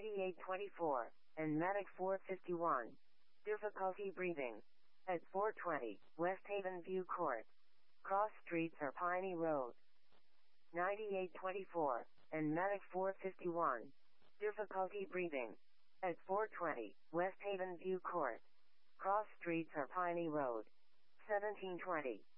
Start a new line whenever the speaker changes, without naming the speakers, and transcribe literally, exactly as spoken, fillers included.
ninety-eight twenty-four, and Medic four fifty-one. Difficulty breathing. At four twenty, West Haven View Court. Cross streets are Piney Road. ninety-eight twenty-four, and Medic four fifty-one. Difficulty breathing. At four twenty, West Haven View Court. Cross streets are Piney Road. seventeen twenty,